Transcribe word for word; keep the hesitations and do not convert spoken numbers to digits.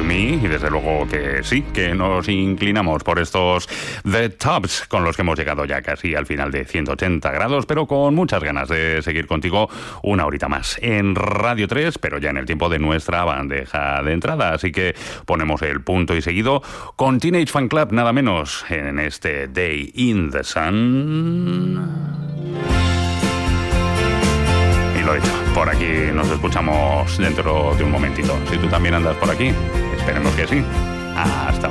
to Me, y desde luego que sí, que nos inclinamos por estos The Tops, con los que hemos llegado ya casi al final de ciento ochenta grados, pero con muchas ganas de seguir contigo una horita más en Radio tres, pero ya en el tiempo de nuestra bandeja de entrada. Así que ponemos el punto y seguido con Teenage Fan Club, nada menos, en este Day in the Sun. Y lo dicho, por aquí nos escuchamos dentro de un momentito. Si tú también andas por aquí, esperemos que sí. Hasta